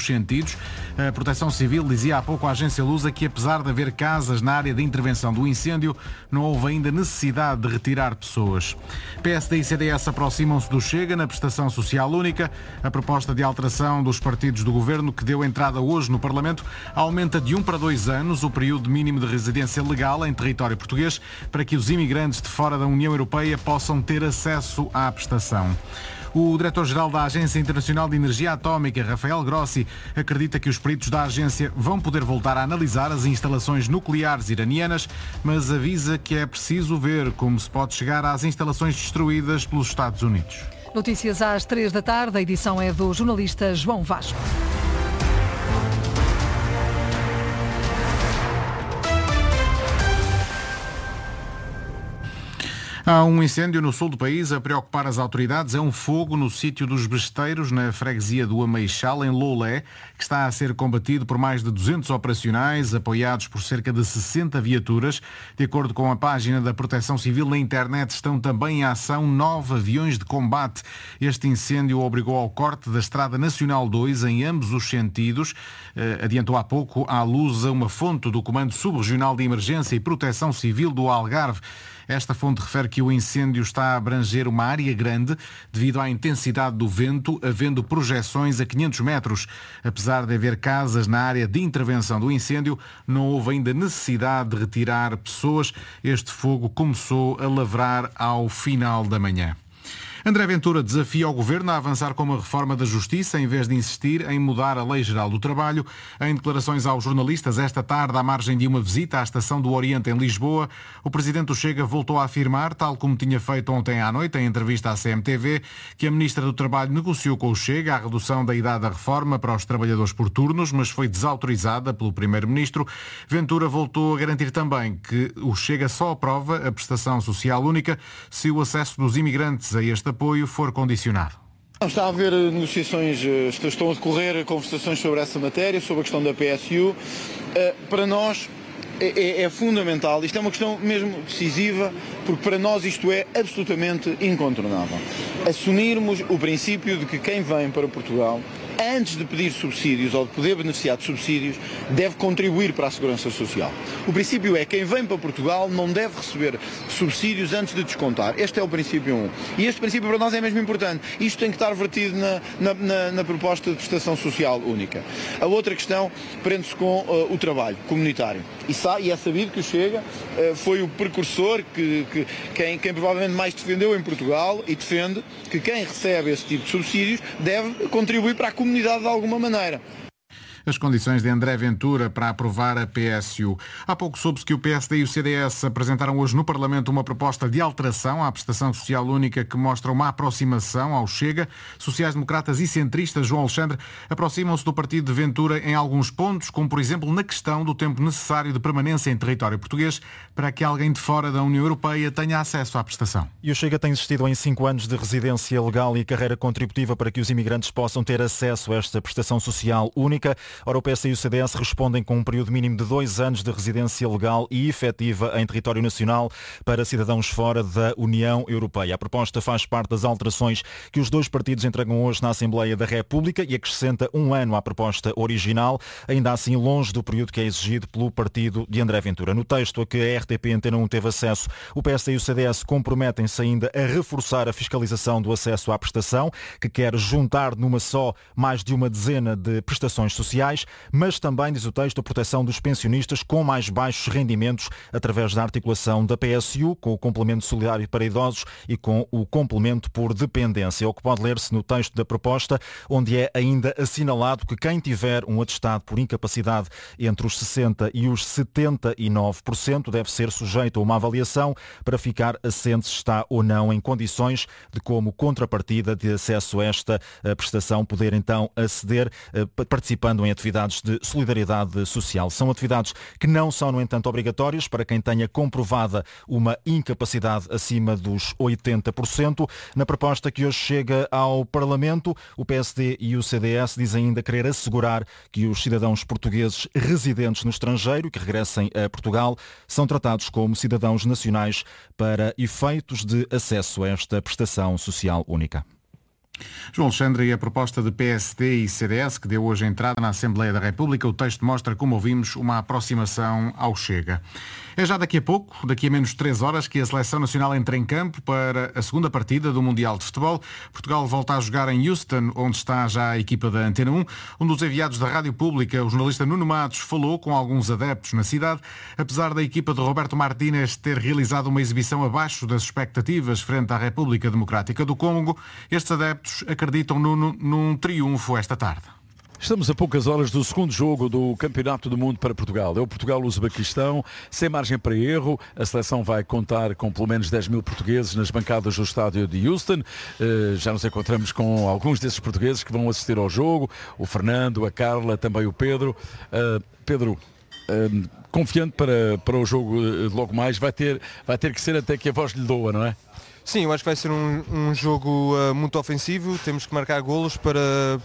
sentidos. A Proteção Civil dizia há pouco à agência Lusa que, apesar de haver casas na área de intervenção do incêndio, não houve ainda necessidade de retirar pessoas. PSD e CDS aproximam-se do Chega na prestação social única. A proposta de alteração dos partidos do governo, que deu entrada hoje no Parlamento, aumenta de 1 para 2 anos o período mínimo de residência legal em território português para que os imigrantes de fora da União Europeia possam ter acesso à prestação. O diretor-geral da Agência Internacional de Energia Atómica, Rafael Grossi, acredita que os peritos da agência vão poder voltar a analisar as instalações nucleares iranianas, mas avisa que é preciso ver como se pode chegar às instalações destruídas pelos Estados Unidos. Notícias às 3 da tarde, a edição é do jornalista João Vasco. Há um incêndio no sul do país a preocupar as autoridades. É um fogo no sítio dos Besteiros, na freguesia do Ameixal, em Loulé, que está a ser combatido por mais de 200 operacionais, apoiados por cerca de 60 viaturas. De acordo com a página da Proteção Civil na internet, estão também em ação 9 aviões de combate. Este incêndio obrigou ao corte da Estrada Nacional 2 em ambos os sentidos. Adiantou há pouco à Lusa uma fonte do Comando Subregional de Emergência e Proteção Civil do Algarve. Esta fonte refere que o incêndio está a abranger uma área grande devido à intensidade do vento, havendo projeções a 500 metros. Apesar de haver casas na área de intervenção do incêndio, não houve ainda necessidade de retirar pessoas. Este fogo começou a lavrar ao final da manhã. André Ventura desafia o Governo a avançar com uma reforma da Justiça em vez de insistir em mudar a Lei Geral do Trabalho. Em declarações aos jornalistas esta tarde, à margem de uma visita à Estação do Oriente em Lisboa, o Presidente do Chega voltou a afirmar, tal como tinha feito ontem à noite em entrevista à CMTV, que a Ministra do Trabalho negociou com o Chega a redução da idade da reforma para os trabalhadores por turnos, mas foi desautorizada pelo Primeiro-Ministro. Ventura voltou a garantir também que o Chega só aprova a prestação social única se o acesso dos imigrantes a este apoio for condicionado. Está a haver negociações, estão a decorrer conversações sobre essa matéria, sobre a questão da PSU. Para nós é fundamental, isto é uma questão mesmo decisiva, porque para nós isto é absolutamente incontornável. Assumirmos o princípio de que quem vem para Portugal, antes de pedir subsídios ou de poder beneficiar de subsídios, deve contribuir para a segurança social. O princípio é que quem vem para Portugal não deve receber subsídios antes de descontar. Este é o princípio 1. E este princípio para nós é mesmo importante. Isto tem que estar vertido na proposta de prestação social única. A outra questão prende-se com o trabalho comunitário. E é sabido que o Chega foi o precursor, quem provavelmente mais defendeu em Portugal e defende que quem recebe esse tipo de subsídios deve contribuir para a comunidade de alguma maneira. As condições de André Ventura para aprovar a PSU. Há pouco soube-se que o PSD e o CDS apresentaram hoje no Parlamento uma proposta de alteração à prestação social única que mostra uma aproximação ao Chega. Sociais-democratas e centristas, João Alexandre, aproximam-se do partido de Ventura em alguns pontos, como por exemplo na questão do tempo necessário de permanência em território português para que alguém de fora da União Europeia tenha acesso à prestação. E o Chega tem insistido em 5 anos de residência legal e carreira contributiva para que os imigrantes possam ter acesso a esta prestação social única. Ora, o PS e o CDS respondem com um período mínimo de 2 anos de residência legal e efetiva em território nacional para cidadãos fora da União Europeia. A proposta faz parte das alterações que os dois partidos entregam hoje na Assembleia da República e acrescenta 1 ano à proposta original, ainda assim longe do período que é exigido pelo partido de André Ventura. No texto a que a RTP Antena 1 teve acesso, o PS e o CDS comprometem-se ainda a reforçar a fiscalização do acesso à prestação, que quer juntar numa só mais de uma dezena de prestações sociais, mas também, diz o texto, a proteção dos pensionistas com mais baixos rendimentos através da articulação da PSU com o complemento solidário para idosos e com o complemento por dependência. É o que pode ler-se no texto da proposta, onde é ainda assinalado que quem tiver um atestado por incapacidade entre os 60% e os 79% deve ser sujeito a uma avaliação para ficar assente se está ou não em condições de, como contrapartida de acesso a esta prestação, poder então aceder participando em atividades de solidariedade social. São atividades que não são, no entanto, obrigatórias para quem tenha comprovada uma incapacidade acima dos 80%. Na proposta que hoje chega ao Parlamento, o PSD e o CDS dizem ainda querer assegurar que os cidadãos portugueses residentes no estrangeiro que regressem a Portugal são tratados como cidadãos nacionais para efeitos de acesso a esta prestação social única. João Alexandre, e a proposta de PSD e CDS, que deu hoje entrada na Assembleia da República, o texto mostra, como ouvimos, uma aproximação ao Chega. É já daqui a pouco, daqui a menos de 3 horas, que a Seleção Nacional entra em campo para a segunda partida do Mundial de Futebol. Portugal volta a jogar em Houston, onde está já a equipa da Antena 1. Um dos enviados da Rádio Pública, o jornalista Nuno Matos, falou com alguns adeptos na cidade. Apesar da equipa de Roberto Martínez ter realizado uma exibição abaixo das expectativas frente à República Democrática do Congo, estes adeptos acreditam num triunfo esta tarde. Estamos a poucas horas do segundo jogo do Campeonato do Mundo para Portugal. É o Portugal-Uzbequistão, sem margem para erro. A seleção vai contar com pelo menos 10 mil portugueses nas bancadas do estádio de Houston. Já nos encontramos com alguns desses portugueses que vão assistir ao jogo. O Fernando, a Carla, também o Pedro. Pedro, confiante para o jogo logo mais, vai ter que ser até que a voz lhe doa, não é? Sim, eu acho que vai ser um jogo muito ofensivo. Temos que marcar golos para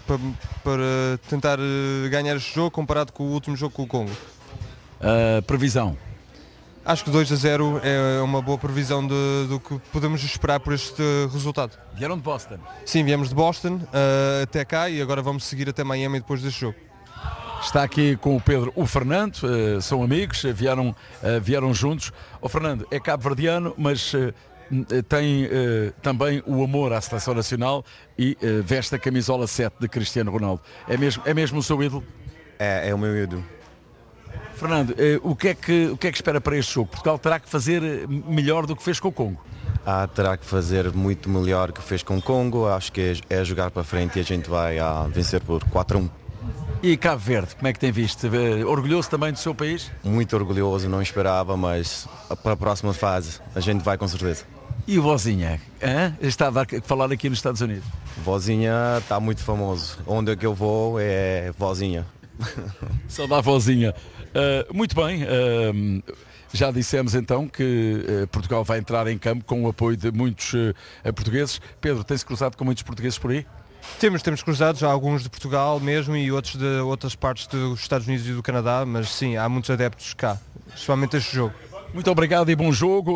tentar ganhar este jogo comparado com o último jogo com o Congo. Previsão? Acho que 2-0 é uma boa previsão do que podemos esperar por este resultado. Vieram de Boston? Sim, viemos de Boston até cá e agora vamos seguir até Miami depois deste jogo. Está aqui com o Pedro o Fernando, são amigos, vieram juntos. O Fernando é cabo-verdiano, mas tem também o amor à Seleção Nacional e veste a camisola 7 de Cristiano Ronaldo. É mesmo o seu ídolo? É o meu ídolo. Fernando, o que é que espera para este jogo? Portugal terá que fazer melhor do que fez com o Congo? Terá que fazer muito melhor do que fez com o Congo. Acho que é jogar para frente e a gente vai vencer por 4-1. E Cabo Verde, como é que tem visto? Orgulhoso também do seu país? Muito orgulhoso, não esperava, mas para a próxima fase a gente vai com certeza. E o Vozinha? Está a falar aqui nos Estados Unidos. Vozinha está muito famoso. Onde é que eu vou é Vozinha. Só dá Vozinha. Muito bem. Já dissemos então que Portugal vai entrar em campo com o apoio de muitos portugueses. Pedro, tem-se cruzado com muitos portugueses por aí? Temos cruzados, já alguns de Portugal mesmo e outros de outras partes dos Estados Unidos e do Canadá, mas sim, há muitos adeptos cá, especialmente este jogo. Muito obrigado e bom jogo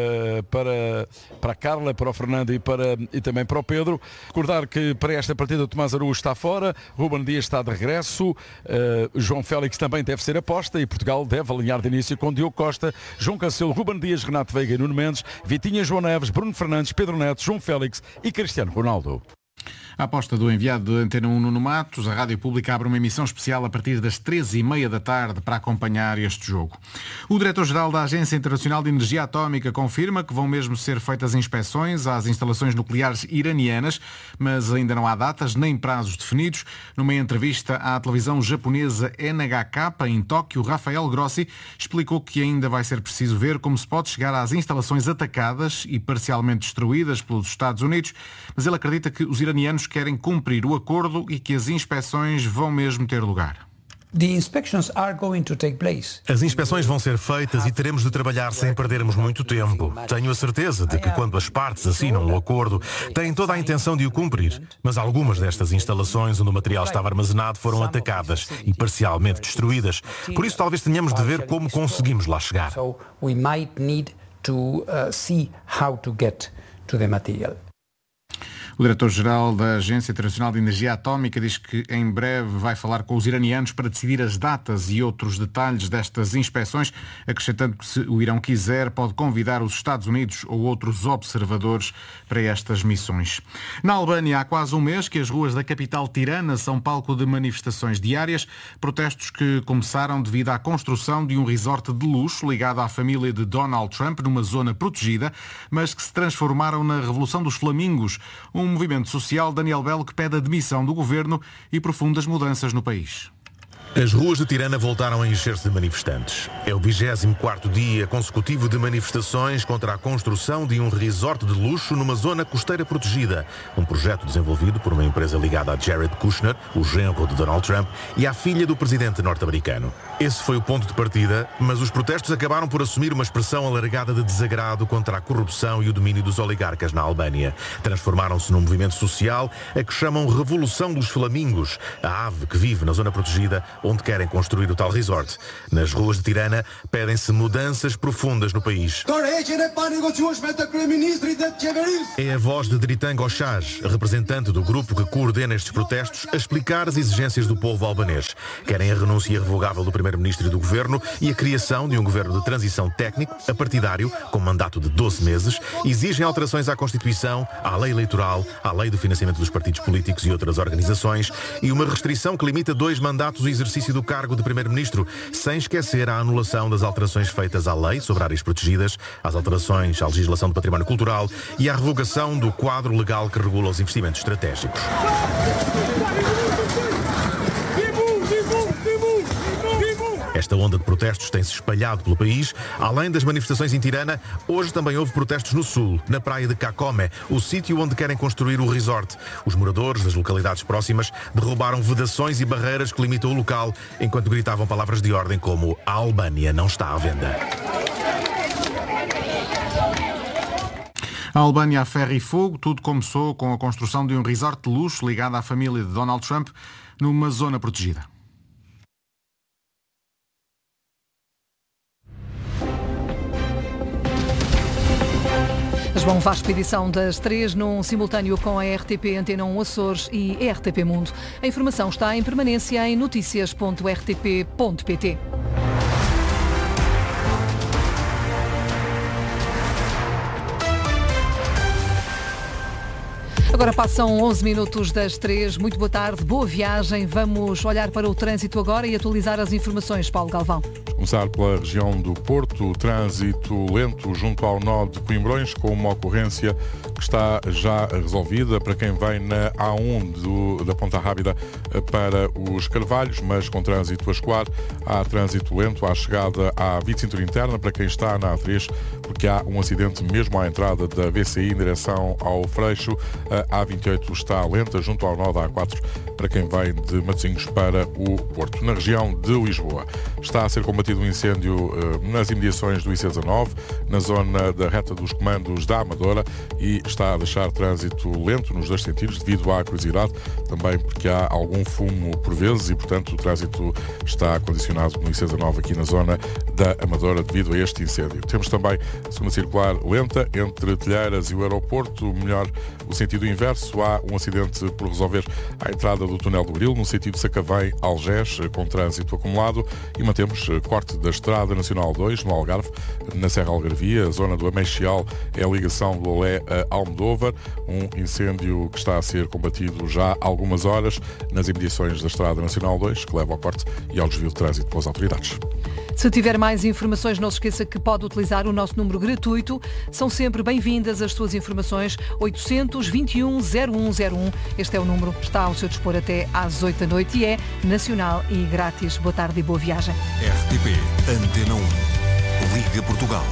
para a Carla, para o Fernando e também para o Pedro. Recordar que para esta partida o Tomás Araújo está fora, Ruben Dias está de regresso, João Félix também deve ser aposta e Portugal deve alinhar de início com Diogo Costa, João Cancelo, Ruben Dias, Renato Veiga e Nuno Mendes, Vitinha, João Neves, Bruno Fernandes, Pedro Neto, João Félix e Cristiano Ronaldo. A aposta do enviado de Antena 1 Nuno Matos, a Rádio Pública abre uma emissão especial a partir das 13h30 da tarde para acompanhar este jogo. O diretor-geral da Agência Internacional de Energia Atómica confirma que vão mesmo ser feitas inspeções às instalações nucleares iranianas, mas ainda não há datas nem prazos definidos. Numa entrevista à televisão japonesa NHK em Tóquio, Rafael Grossi explicou que ainda vai ser preciso ver como se pode chegar às instalações atacadas e parcialmente destruídas pelos Estados Unidos, mas ele acredita que os iranianos querem cumprir o acordo e que as inspeções vão mesmo ter lugar. As inspeções vão ser feitas e teremos de trabalhar sem perdermos muito tempo. Tenho a certeza de que quando as partes assinam o acordo, têm toda a intenção de o cumprir. Mas algumas destas instalações onde o material estava armazenado foram atacadas e parcialmente destruídas. Por isso talvez tenhamos de ver como conseguimos lá chegar. O diretor-geral da Agência Internacional de Energia Atómica diz que em breve vai falar com os iranianos para decidir as datas e outros detalhes destas inspeções, acrescentando que se o Irão quiser pode convidar os Estados Unidos ou outros observadores para estas missões. Na Albânia há quase um mês que as ruas da capital Tirana são palco de manifestações diárias, protestos que começaram devido à construção de um resort de luxo ligado à família de Donald Trump numa zona protegida, mas que se transformaram na Revolução dos Flamingos, um movimento social, Daniel Belo, que pede a demissão do governo e profundas mudanças no país. As ruas de Tirana voltaram a encher-se de manifestantes. É o 24º dia consecutivo de manifestações contra a construção de um resort de luxo numa zona costeira protegida. Um projeto desenvolvido por uma empresa ligada a Jared Kushner, o genro de Donald Trump, e à filha do presidente norte-americano. Esse foi o ponto de partida, mas os protestos acabaram por assumir uma expressão alargada de desagrado contra a corrupção e o domínio dos oligarcas na Albânia. Transformaram-se num movimento social a que chamam Revolução dos Flamingos. A ave que vive na zona protegida onde querem construir o tal resort. Nas ruas de Tirana pedem-se mudanças profundas no país. É a voz de Dritan Goshaj, representante do grupo que coordena estes protestos, a explicar as exigências do povo albanês. Querem a renúncia irrevogável do primeiro-ministro e do governo e a criação de um governo de transição técnico, apartidário, com mandato de 12 meses. Exigem alterações à Constituição, à lei eleitoral, à lei do financiamento dos partidos políticos e outras organizações e uma restrição que limita 2 mandatos o exercício do cargo de primeiro-ministro, sem esquecer a anulação das alterações feitas à lei sobre áreas protegidas, às alterações à legislação do património cultural e à revogação do quadro legal que regula os investimentos estratégicos. Esta onda de protestos tem-se espalhado pelo país. Além das manifestações em Tirana, hoje também houve protestos no sul, na praia de Kakome, o sítio onde querem construir o resort. Os moradores das localidades próximas derrubaram vedações e barreiras que limitam o local, enquanto gritavam palavras de ordem como "A Albânia não está à venda". A Albânia a ferro e fogo, tudo começou com a construção de um resort de luxo ligado à família de Donald Trump numa zona protegida. João Vasco, edição das 3, num simultâneo com a RTP Antena 1 Açores e RTP Mundo. A informação está em permanência em noticias.rtp.pt. Agora passam 11 minutos das 3. Muito boa tarde, boa viagem. Vamos olhar para o trânsito agora e atualizar as informações. Paulo Galvão. Começar pela região do Porto, trânsito lento junto ao nó de Coimbrões, com uma ocorrência que está já resolvida para quem vem na A1 da Ponta Rábida para os Carvalhos, mas com trânsito a escoar. Há trânsito lento à chegada à Via Cintura Interna para quem está na A3, porque há um acidente mesmo à entrada da VCI em direção ao Freixo. A A28 está lenta junto ao nó da A4 para quem vai de Matosinhos para o Porto. Na região de Lisboa está a ser combatido um incêndio nas imediações do IC19, na zona da reta dos comandos da Amadora, e está a deixar trânsito lento nos 2 sentidos devido à curiosidade, também porque há algum fumo por vezes e, portanto, o trânsito está condicionado no IC19 aqui na zona da Amadora devido a este incêndio. Temos também a segunda circular lenta entre Telheiras e o aeroporto, melhor o sentido inverso. Há um acidente por resolver à entrada do túnel do Grilo, no sentido Sacavém-Algés, com trânsito acumulado, e mantemos corte da Estrada Nacional 2, no Algarve, na Serra Algarvia. A zona do Ameixial é a ligação do Olé a Almodóvar, um incêndio que está a ser combatido já há algumas horas nas imediações da Estrada Nacional 2, que leva ao corte e ao desvio de trânsito pelas autoridades. Se tiver mais informações, não se esqueça que pode utilizar o nosso número gratuito. São sempre bem-vindas as suas informações. 821-0101. Este é o número que está ao seu dispor até às 8 da noite e é nacional e grátis. Boa tarde e boa viagem. RTP Antena 1. Liga Portugal.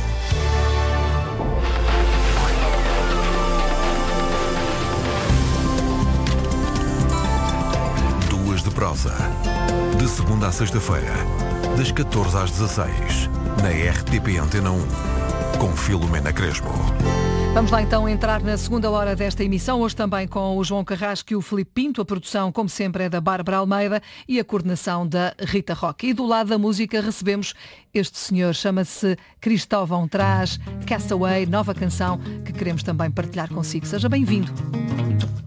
Duas de prosa. De segunda à sexta-feira, das 14 às 16, na RTP Antena 1, com Filomena Crespo. Vamos lá então entrar na segunda hora desta emissão, hoje também com o João Carrasco e o Filipe Pinto. A produção, como sempre, é da Bárbara Almeida e a coordenação da Rita Roque. E do lado da música recebemos este senhor, chama-se Cristóvão, traz Castaway, nova canção que queremos também partilhar consigo. Seja bem-vindo.